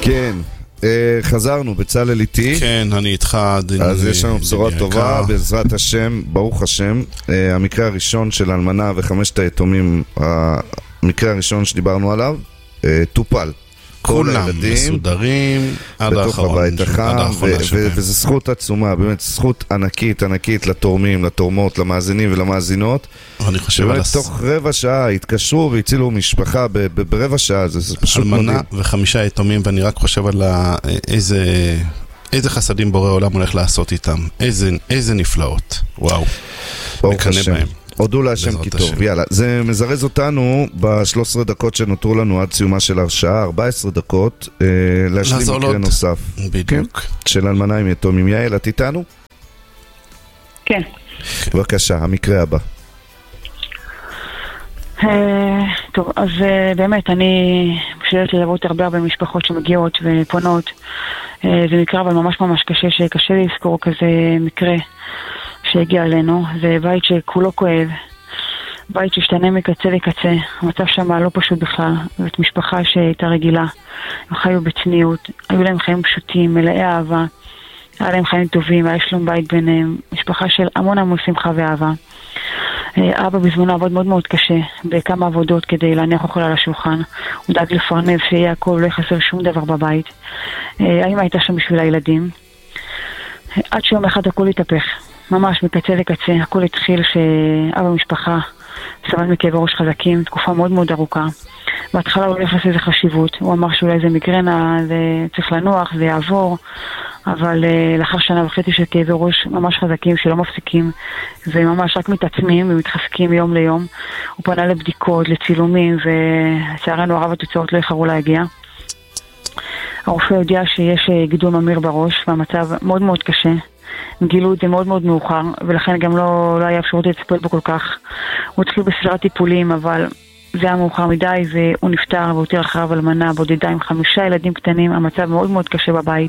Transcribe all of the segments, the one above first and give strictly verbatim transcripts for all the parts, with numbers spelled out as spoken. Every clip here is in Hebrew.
כן, חזרנו, בצלאל איתי. כן, אני איתך. אז יש לנו בשורה טובה, בעזרת השם, ברוך השם. המקרה הראשון של אלמנה וחמשת היתומים, המקרה הראשון שדיברנו עליו, טופל. כולם מסודרים עד האחרון. בתוך הבית החם, וזו זכות עצומה, באמת זכות ענקית, ענקית לתורמים, לתורמות, למאזינים ולמאזינות. אני חושב על... תוך רבע שעה התקשרו והצילו משפחה ברבע שעה, זה פשוט מדהים. אלמנה וחמישה יתומים, ואני רק חושב על איזה... איזה חסדים בורא עולם הולך לעשות איתם. איזה, איזה נפלאות. וואו. מקנה בהם. הודו להשם כי טוב. יאללה, זה מזרז אותנו ב-שלוש עשרה דקות שנותרו לנו עד סיומה של הרשעה, ארבע עשרה דקות, אה, להשלים מקרה נוסף. בדיוק. כן? של אלמנה עם יתומים. יעל, את איתנו? כן. בבקשה, המקרה הבא. טוב, אז באמת, אני משתדלת ללוות הרבה הרבה משפחות שמגיעות ופונות. זה מקרה אבל ממש ממש קשה, שקשה לזכור כזה מקרה שהגיע אלינו. זה בית שכולו כואב, בית שהשתנה מקצה לקצה. המצב שם לא פשוט בכלל. זאת משפחה שהייתה רגילה, הם חיו בצניעות, היו להם חיים פשוטים, מלאי אהבה, היה להם חיים טובים, היה שלום בית ביניהם, משפחה של המון המון שמחה ואהבה. אבא בזמנו עבוד מאוד מאוד קשה בכמה עבודות כדי להניח אוכל על השולחן. הוא דאג לפרנס שיהיה הכל, לא יחסר שום דבר בבית. האמא הייתה שם בשביל הילדים. עד שיום אחד הכל התהפך, ממש מקצה לקצה. הכל התחיל שאבא משפחה סבל מכאבי ראש חזקים, תקופה מאוד מאוד ארוכה. בהתחלה הוא לא יחס איזה חשיבות, הוא אמר שאולי זה מיגרנה, זה צריך לנוח, זה יעבור. אבל uh, לאחר שנה וחצי של כאבי ראש ממש חזקים שלא מפסיקים וממש רק מתעצמים ומתחזקים מיום ליום, הוא פנה לבדיקות, לצילומים, ולצערנו הרב התוצאות לא איחרו להגיע. הרופא הודיע שיש גידול ממיר בראש והמצב מאוד מאוד קשה, גילו את זה מאוד מאוד מאוחר ולכן גם לא, לא היה אפשרות לטפל בו כל כך. הוא התחיל בסדרת טיפולים אבל זה היה מאוחר מדי והוא נפטר והותיר אחריו אלמנה בודדה עם חמישה ילדים קטנים. המצב מאוד מאוד קשה בבית.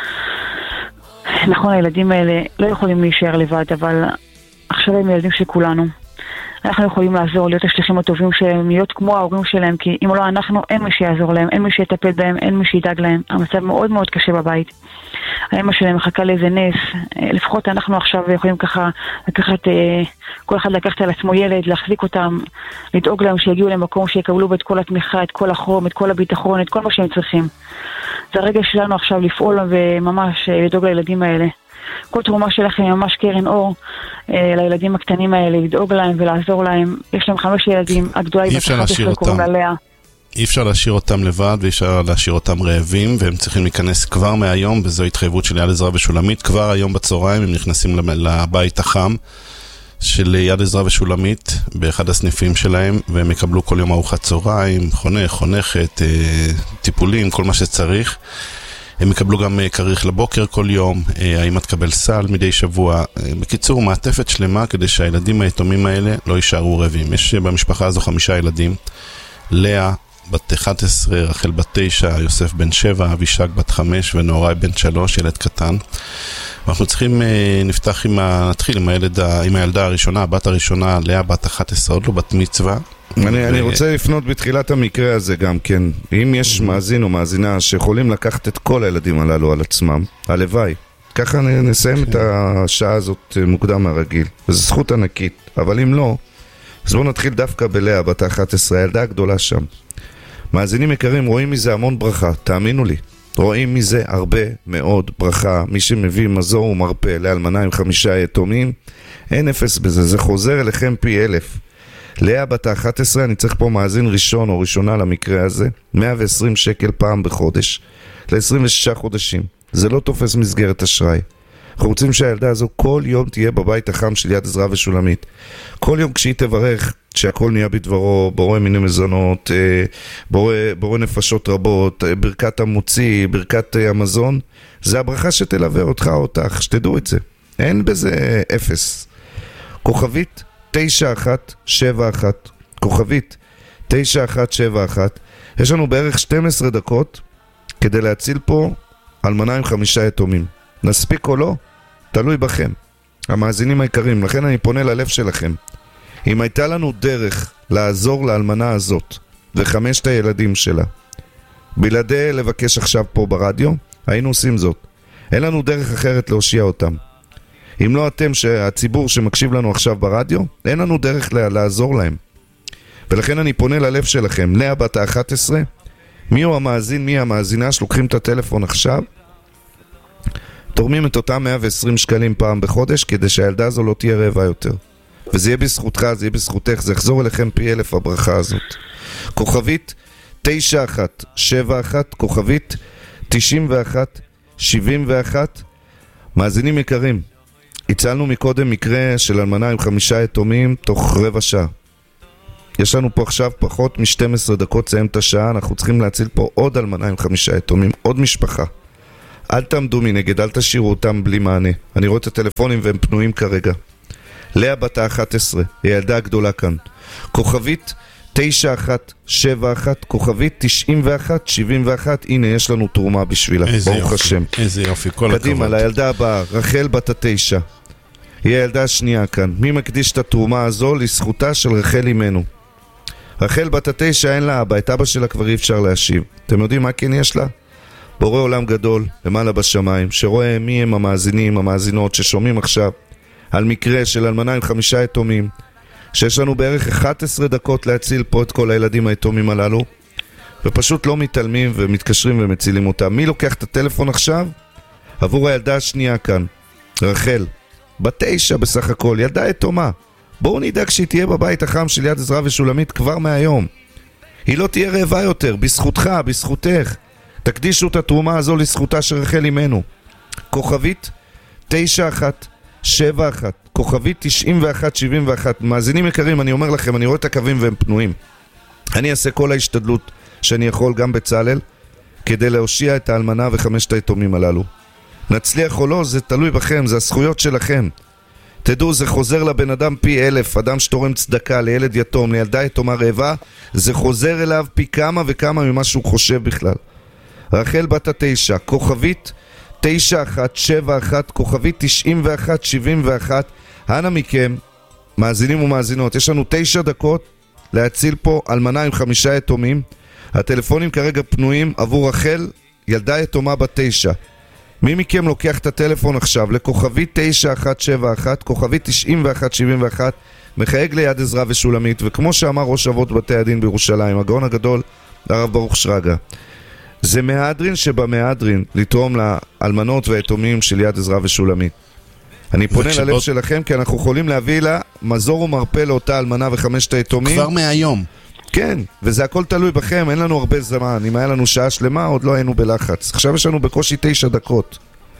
נכון, הילדים האלה לא יכולים להישאר לבד, אבל עכשיו הם ילדים של כולנו. אנחנו יכולים לעזור, להיות השליחים הטובים שלהם, להיות כמו ההורים שלהם, כי אם לא אנחנו, אין מי שיעזור להם, אין מי שיטפל בהם, אין מי שידאג להם. המצב מאוד מאוד קשה בבית. האמא שלהם מחכה לאיזה נס. לפחות אנחנו עכשיו יכולים ככה לקחת, כל אחד לקחת על עצמו ילד, להחזיק אותם, לדאוג להם שיגיעו למקום שיקבלו בו את כל התמיכה, את כל החום, את כל הביטחון, את כל מה שהם צריכים. זה הרגע שלנו עכשיו לפעול וממש לדאוג לילדים האלה. כל תרומה שלכם היא ממש קרן אור אה, לילדים הקטנים האלה, לדאוג להם ולעזור להם. יש להם חמש ילדים, הגדולה היא בת אחת עשרה, קוראים לה לאה. אי אפשר להשאיר אותם לבד ואי אפשר להשאיר אותם רעבים, והם צריכים להיכנס כבר מהיום, וזו התחייבות של יד עזרא ושולמית. כבר היום בצהריים הם נכנסים לבית החם של יד עזרא ושולמית באחד הסניפים שלהם, והם יקבלו כל יום ארוחת צהריים, חונך, חונכת, טיפולים, כל מה שצריך. הם יקבלו גם כריך לבוקר כל יום, האמא תקבל סל מדי שבוע. בקיצור, מעטפת שלמה כדי שהילדים היתומים האלה לא יישארו רעבים. יש במשפחה הזו חמישה ילדים, לאה בת אחת עשרה, רחל בת תשע, יוסף בן שבע, אבישג בת חמש ונאורי בן שלוש, ילד קטן. ואנחנו צריכים, נפתח עם ה... נתחיל עם, הילד, עם הילדה הראשונה, הבת הראשונה, לאה בת אחת עשרה, עוד לא בת מצווה. אני, ו... אני רוצה לפנות בתחילת המקרה הזה גם כן. אם יש מאזין או מאזינה שיכולים לקחת את כל הילדים הללו על עצמם, הלוואי. ככה נסיים את השעה הזאת מוקדם מהרגיל. וזו זכות ענקית. אבל אם לא, אז בואו נתחיל דווקא בלאה, בת אחת עשרה, הילדה הגדולה שם. מאזינים יקרים, רואים מזה המון ברכה, תאמינו לי. רואים מזה הרבה מאוד ברכה. מי שמביא מזור ומרפא לאלמנה עם חמישה יתומים, אין אפס בזה, זה חוזר אליכם פי אלף. לאה בת אחת עשרה, אני צריך פה מאזין ראשון או ראשונה למקרה הזה, מאה ועשרים שקל פעם בחודש, ל-עשרים ושישה חודשים. זה לא תופס מסגרת אשראי. אנחנו רוצים שהילדה הזו כל יום תהיה בבית החם של יד עזרא ושולמית. כל יום כשהיא תברך שהכל נהיה בדברו, בורא מיני מזונות, בורא, בורא נפשות רבות, ברכת המוציא, ברכת המזון, זה הברכה שתלווה אותך או אותך, שתדעו את זה. אין בזה אפס. כוכבית תשע אחת שבע אחת, כוכבית תשע אחת שבע אחת. יש לנו בערך שתים עשרה דקות כדי להציל פה אלמנה עם חמישה יתומים. נספיק או לא? תלוי בכם, המאזינים היקרים. לכן אני פונה ללב שלכם. אם הייתה לנו דרך לעזור לאלמנה הזאת וחמשת הילדים שלה בלעדי לבקש עכשיו פה ברדיו, היינו עושים זאת. אין לנו דרך אחרת להושיע אותם. אם לא אתם, הציבור שמקשיב לנו עכשיו ברדיו, אין לנו דרך לעזור להם. ולכן אני פונה ללב שלכם, לאה בת ה-אחת עשרה, מי הוא המאזין, מי המאזינה שלוקחים את הטלפון עכשיו, תורמים את אותם מאה ועשרים שקלים פעם בחודש, כדי שהילדה הזו לא תהיה רעבה יותר. וזה יהיה בזכותך, זה יהיה בזכותך, זה יחזור אליכם פי אלף הברכה הזאת. כוכבית תשע אחת שבע אחת, כוכבית תשעים ואחת שבעים ואחת. מאזינים יקרים, הצלנו מקודם מקרה של אלמנה עם חמישה יתומים תוך רבע שעה. יש לנו פה עכשיו פחות מ-שתים עשרה דקות סיים את השעה, אנחנו צריכים להציל פה עוד אלמנה עם חמישה יתומים, עוד משפחה. אל תעמדו מנגד, אל תשאירו אותם בלי מענה. אני רואה את הטלפונים והם פנויים כרגע. לאה בת ה-אחת עשרה, היא הילדה הגדולה כאן. כוכבית תשע אחת שבע אחת, כוכבית תשעים ואחת שבעים ואחת. הנה, יש לנו תרומה בשבילה. ברוך השם. איזה יופי, כל הכבוד. קדימה, לילדה הבאה, רחל בת התשע. היא הילדה השנייה כאן. מי מקדיש את התרומה הזו לזכותה של רחל אימנו? רחל בת התשע אין לה אבא, את אבא שלה כבר אי אפשר להשיב. אתם יודעים מה כן יש לה? בורא עולם גדול, למעלה בשמיים, שרואה מי הם המאזינים, המאזינות ששומעים עכשיו על מקרה של אלמנה עם חמישה יתומים, שיש לנו בערך אחת עשרה דקות להציל פה את כל הילדים היתומים הללו, ופשוט לא מתעלמים ומתקשרים ומצילים אותם. מי לוקח את הטלפון עכשיו? עבור הילדה השנייה כאן, רחל, בתשע בסך הכל, ילדה יתומה. בואו נדאג שהיא תהיה בבית החם של יד עזרא ושולמית כבר מהיום. היא לא תהיה רעבה יותר, בזכותך, בזכותך. תקדישו את התרומה הזו לזכותה של רחל אימנו. כוכבית תשע אחת שבע אחת, כוכבית תשעים ואחת שבעים ואחת. מאזינים יקרים, אני אומר לכם, אני רואה את הקווים והם פנויים. אני אעשה כל ההשתדלות שאני יכול, גם בצלאל, כדי להושיע את האלמנה וחמשת היתומים הללו. נצליח או לא, זה תלוי בכם, זה הזכויות שלכם. תדעו, זה חוזר לבן אדם פי אלף. אדם שתורם צדקה לילד יתום, לילדה יתומה רעבה, זה חוזר אליו פי כמה וכמה ממה שהוא חושב בכלל. רחל בת התשע, כוכבית תשע אחת שבע אחת, כוכבית תשעים ואחת שבעים ואחת. אנא מכם, מאזינים ומאזינות, יש לנו תשע דקות להציל פה אלמנה עם חמישה יתומים. הטלפונים כרגע פנויים עבור רחל, ילדה יתומה בת תשע. מי מכם לוקח את הטלפון עכשיו לכוכבית תשע אחת שבע אחת, כוכבית תשעים ואחת שבעים ואחת, מחייג ליד עזרא ושולמית, וכמו שאמר ראש אבות בתי הדין בירושלים, הגאון הגדול, הרב ברוך שרגא, זה מהדרין שבמהדרין לתרום לאלמנות והיתומים של יד עזרא ושולמית. אני פונה וכשבאות... ללב שלכם, כי אנחנו יכולים להביא לה מזור ומרפא לאותה אלמנה וחמשת היתומים כבר מהיום. כן, וזה הכל תלוי בכם, אין לנו הרבה זמן. אם היה לנו שעה שלמה, עוד לא היינו בלחץ. עכשיו יש לנו בקושי תשע דקות.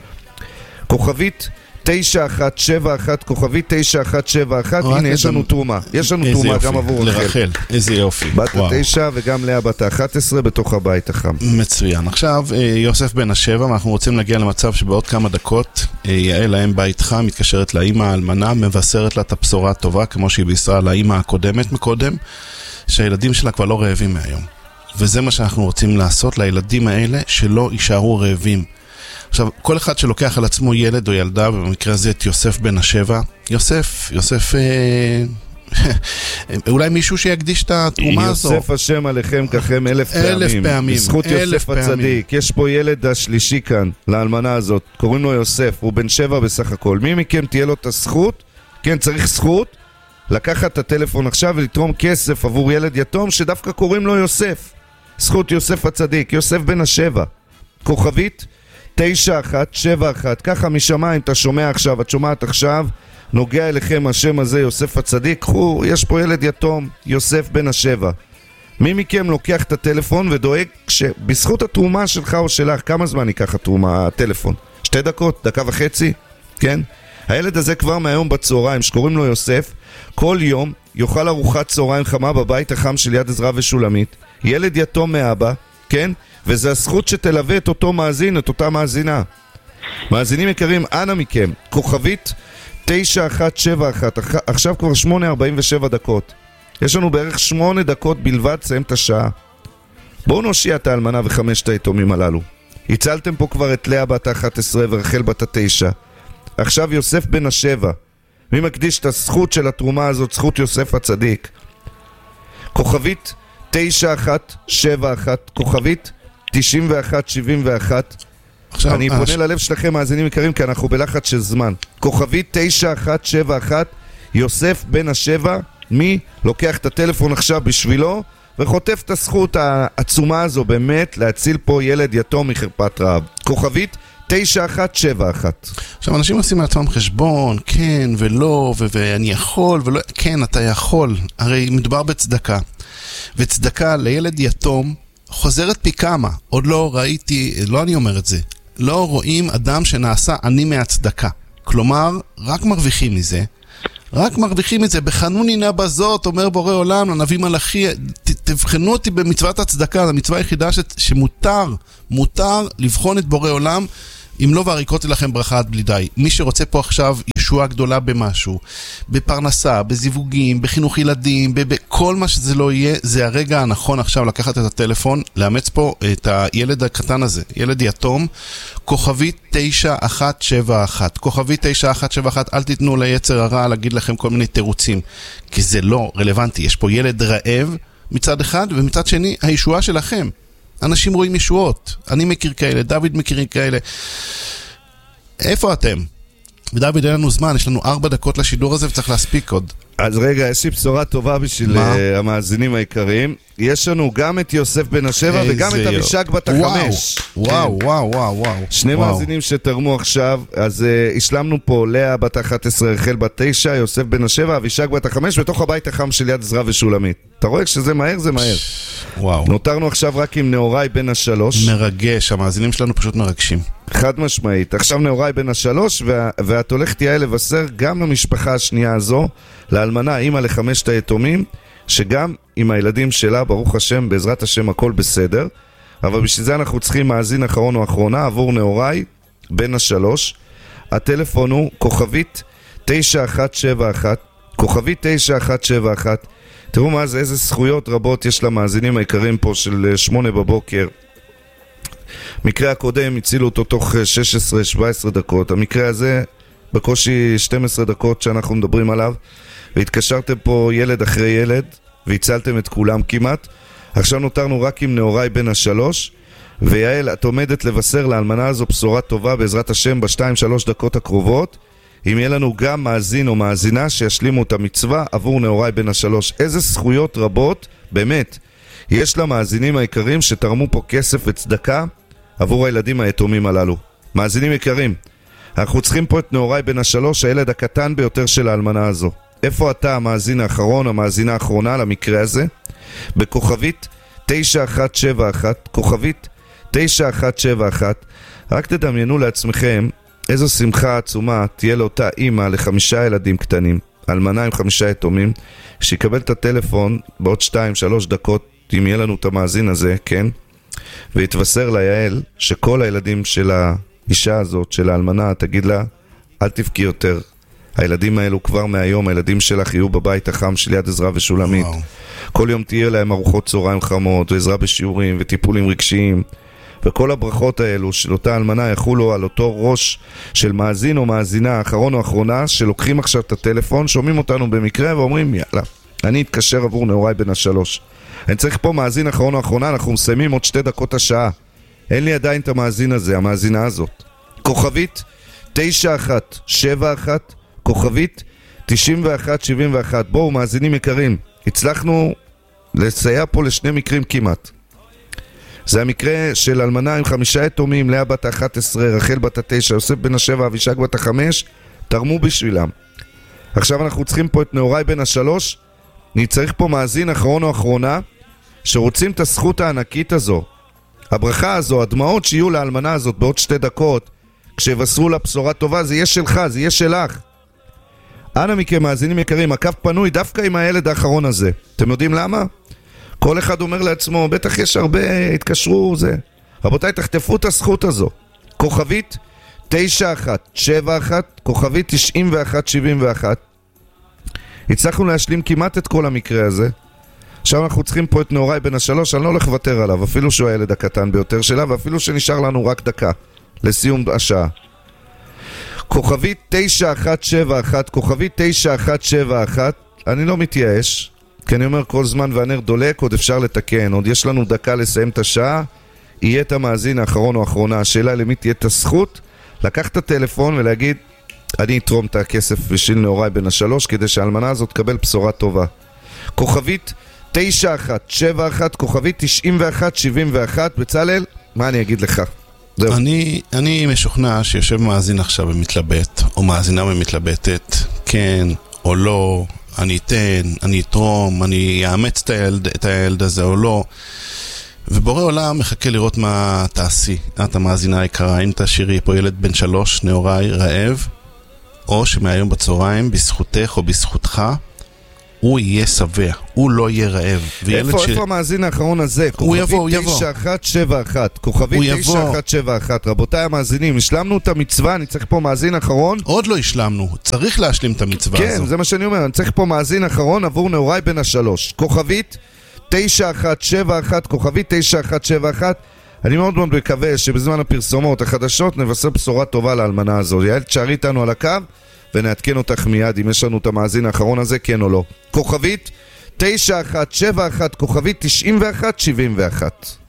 כוכבית תשע אחת שבע אחת, כוכבית תשע אחת שבע אחת. הנה, יש לנו תרומה. יש לנו תרומה גם עבור לרחל. איזה יופי. בת התשע וגם לאה בת ה-אחת עשרה בתוך הבית החם. מצוין. עכשיו, יוסף בן השבע, ואנחנו רוצים להגיע למצב שבעוד כמה דקות יעל להם בית חם, מתקשרת לאמא האלמנה, מבשרת לה את הבשורה הטובה, כמו שהיא בישרה לאמא הקודמת מקודם, שהילדים שלה כבר לא רעבים מהיום. וזה מה שאנחנו רוצים לעשות לילדים האלה, שלא יישארו רעבים. עכשיו, כל אחד שלוקח על עצמו ילד או ילדה, ובמקרה הזה את יוסף בן השבע, יוסף, יוסף, אה, אולי מישהו שיקדיש את התרומה הזו. יוסף השם עליכם ככם אלף פעמים. אלף פעמים. בזכות יוסף הצדיק. יש פה ילד השלישי כאן, לאלמנה הזאת. קוראים לו יוסף, הוא בן שבע בסך הכל. מי מכם תהיה לו את הזכות? כן, צריך זכות. לקחת את הטלפון עכשיו ולתרום כסף עבור ילד יתום שדווקא קוראים לו יוסף. זכות יוסף הצדיק, יוסף בן השבע. כוכבית תשע אחת שבע אחת. ככה משמיים אתה שומע עכשיו, את שומעת עכשיו, נוגע אליכם השם הזה, יוסף הצדיק. קחו, יש פה ילד יתום, יוסף בן השבע. מי מכם לוקח את הטלפון ודואג שבזכות התרומה שלך או שלך, כמה זמן ייקח התרומה, הטלפון? שתי דקות, דקה וחצי? כן? הילד הזה כבר מהיום בצהריים, שקוראים לו יוסף, כל יום יאכל ארוחת צהריים חמה בבית החם של יד עזרא ושולמית. ילד יתום מאבא, כן? וזה הזכות שתלווה את אותו מאזין, את אותה מאזינה. מאזינים יקרים, אנא מכם, כוכבית תשע אחת שבע אחת, עכשיו כבר שמונה ארבעים ושבע דקות. יש לנו בערך שמונה דקות בלבד, סיים את השעה. בואו נושיע את האלמנה וחמשת היתומים הללו. הצלתם פה כבר את לאה בת ה-אחת עשרה ורחל בת התשע. עכשיו יוסף בן השבע. מי מקדיש את הזכות של התרומה הזאת? זכות יוסף הצדיק. כוכבית תשע אחת שבע אחת, כוכבית תשעים ואחת שבעים ואחת. עכשיו, אני פונה ש... ללב שלכם, מאזינים יקרים, כי אנחנו בלחץ של זמן. כוכבית תשע אחת שבע אחת, יוסף בן השבע, מי לוקח את הטלפון עכשיו בשבילו, וחוטף את הזכות העצומה הזו באמת להציל פה ילד יתום מחרפת רעב. כוכבית תשע אחת שבע אחת. עכשיו, אנשים עושים לעצמם חשבון, כן ולא, ו- ואני יכול ולא, כן, אתה יכול. הרי מדובר בצדקה. וצדקה לילד יתום חוזרת פי כמה. עוד לא ראיתי, לא אני אומר את זה, לא רואים אדם שנעשה עני מהצדקה. כלומר, רק מרוויחים מזה. רק מרוויחים את זה. בחנוני נא בזאת, אומר בורא עולם, לנביא מלאכי, ת, תבחנו אותי במצוות הצדקה, זו המצווה היחידה ש, שמותר, מותר לבחון את בורא עולם, אם לא והריקותי לכם ברכה עד בלי די. מי שרוצה פה עכשיו ישועה גדולה במשהו, בפרנסה, בזיווגים, בחינוך ילדים, בכל מה שזה לא יהיה, זה הרגע הנכון עכשיו לקחת את הטלפון, לאמץ פה את הילד הקטן הזה, ילד יתום, כוכבית תשע אחת שבע אחת. כוכבית תשע אחת שבע אחת, אל תיתנו ליצר הרע להגיד לכם כל מיני תירוצים, כי זה לא רלוונטי. יש פה ילד רעב מצד אחד, ומצד שני, הישועה שלכם. אנשים רואים ישועות. אני מכיר כאלה, דוד מכיר כאלה. איפה אתם? ודוד, אין לנו זמן, יש לנו ארבע דקות לשידור הזה וצריך להספיק עוד. אז רגע, יש לי בשורה טובה בשביל uh, המאזינים העיקריים. יש לנו גם את יוסף בן השבע וגם את אבישג בת החמש. וואו, וואו, וואו, וואו. שני וואו. מאזינים שתרמו עכשיו, אז uh, השלמנו פה לאה בת אחת עשרה, רחל בת תשע, יוסף בן השבע, אבישג בת החמש, בתוך הבית החם של יד עזרא ושולמית. אתה רואה שזה מהר, זה מהר. וואו. נותרנו עכשיו רק עם נאורי בן השלוש. מרגש, המאזינים שלנו פשוט מרגשים. חד משמעית. עכשיו נאורי בן השלוש, וה, ואת הולכת תהיה לבשר גם למשפחה השנייה הזו, לאלמנה, אימא לחמשת היתומים, שגם עם הילדים שלה, ברוך השם, בעזרת השם הכל בסדר, אבל בשביל זה אנחנו צריכים מאזין אחרון או אחרונה עבור נאורי בן השלוש. הטלפון הוא כוכבית תשע אחת שבע אחת, כוכבית תשע אחת שבע אחת. תראו מה זה, איזה זכויות רבות יש למאזינים העיקרים פה של שמונה בבוקר. מקרה הקודם הצילו אותו תוך שש עשרה שבע עשרה דקות, המקרה הזה בקושי שתים עשרה דקות שאנחנו מדברים עליו, והתקשרתם פה ילד אחרי ילד והצלתם את כולם כמעט. עכשיו נותרנו רק עם נאורי בן השלוש, ויעל, את עומדת לבשר לאלמנה הזו בשורה טובה בעזרת השם בשתיים שלוש דקות הקרובות, אם יהיה לנו גם מאזין או מאזינה שישלימו את המצווה עבור נאורי בן השלוש. איזה זכויות רבות באמת יש למאזינים העיקרים שתרמו פה כסף וצדקה עבור הילדים היתומים הללו. מאזינים יקרים, אנחנו צריכים פה את נאורי בן השלוש, הילד הקטן ביותר של האלמנה הזו. איפה אתה, המאזין האחרון, המאזינה האחרונה למקרה הזה? בכוכבית תשע אחת שבע אחת, כוכבית תשע אחת שבע אחת. רק תדמיינו לעצמכם איזו שמחה עצומה תהיה לאותה אימא לחמישה ילדים קטנים, אלמנה עם חמישה יתומים, שיקבל את הטלפון בעוד שתיים שלוש דקות, אם יהיה לנו את המאזין הזה, כן? ויתבשר ליעל שכל הילדים של האישה הזאת, של האלמנה, תגיד לה, אל תבכי יותר. הילדים האלו כבר מהיום, הילדים שלך יהיו בבית החם של יד עזרא ושולמית. וואו. כל יום תהיה להם ארוחות צהריים חמות, ועזרה בשיעורים, וטיפולים רגשיים. וכל הברכות האלו של אותה אלמנה יחולו על אותו ראש של מאזין או מאזינה, אחרון או אחרונה, שלוקחים עכשיו את הטלפון, שומעים אותנו במקרה ואומרים, יאללה, אני אתקשר עבור נאורי בן השלוש. אני צריך פה מאזין אחרון או אחרונה, אנחנו מסיימים עוד שתי דקות השעה. אין לי עדיין את המאזין הזה, המאזינה הזאת. כוכבית תשע אחת שבע אחת, כוכבית תשעים ואחת שבעים ואחת. בואו, מאזינים יקרים, הצלחנו לסייע פה לשני מקרים כמעט. זה המקרה של אלמנה עם חמישה יתומים, לאה בת אחת עשרה, רחל בת התשע, יוסף בן השבע, אבישג בת החמש, תרמו בשבילם. עכשיו אנחנו צריכים פה את נאורי בן השלוש, אני צריך פה מאזין אחרון או אחרונה, שרוצים את הזכות הענקית הזו, הברכה הזו, הדמעות שיהיו לאלמנה הזאת בעוד שתי דקות, כשיבשרו לה בשורה טובה, זה יהיה שלך, זה יהיה שלך. אנא מכם מאזינים יקרים, הקו פנוי דווקא עם הילד האחרון הזה. אתם יודעים למה? כל אחד אומר לעצמו, בטח יש הרבה, התקשרו זה. רבותיי, תחטפו את הזכות הזו. כוכבית תשע אחת שבע אחת, כוכבית תשעים ואחת שבעים ואחת. הצלחנו להשלים כמעט את כל המקרה הזה. עכשיו אנחנו צריכים פה את נאורי בן השלוש, אני לא הולך לוותר עליו, אפילו שהוא הילד הקטן ביותר שלה, ואפילו שנשאר לנו רק דקה לסיום השעה. כוכבית תשע אחת שבע אחת, כוכבית תשע אחת שבע אחת. אני לא מתייאש, כי אני אומר כל זמן והנר דולק, עוד אפשר לתקן, עוד יש לנו דקה לסיים את השעה. יהיה את המאזין האחרון או האחרונה, השאלה למי תהיה את הזכות, לקח את הטלפון ולהגיד, אני אתרום את הכסף בשביל נעוריי בן השלוש, כדי שהאלמנה הזאת תקבל בשורה טובה. כוכבית תשע אחת שבע אחת, כוכבית תשעים ואחת שבעים ואחת, בצלאל, מה אני אגיד לך? אני, אני משוכנע שיושב מאזין עכשיו ומתלבט, או מאזינה ומתלבטת, כן או לא, אני אתן, אני אתרום, אני אאמץ את הילד, את הילד הזה או לא. ובורא עולם מחכה לראות מה תעשי. את המאזינה היקרה, אם תשאירי פה ילד בן שלוש, נעוריי, רעב, או שמהיום בצהריים, בזכותך או בזכותך, הוא יהיה שבע, הוא לא יהיה רעב. איפה, ש... איפה המאזין האחרון הזה? הוא יבוא, הוא יבוא. תשע אחת שבע אחת, כוכבית תשע אחת שבע אחת. רבותיי המאזינים, השלמנו את המצווה, אני צריך פה מאזין אחרון. עוד לא השלמנו, צריך להשלים את המצווה כן, הזו. כן, זה מה שאני אומר, אני צריך פה מאזין אחרון עבור נעוריי בן השלוש. כוכבית תשע אחת שבע אחת, כוכבית תשע אחת שבע אחת. אני מאוד מאוד מקווה שבזמן הפרסומות החדשות נבשר בשורה טובה לאלמנה הזו. יעל, תשארי איתנו על הקו ונעדכן אותך מיד אם יש לנו את המאזין האחרון הזה, כן או לא. כוכבית תשע אחת שבע אחת, כוכבית תשעים ואחת שבעים ואחת.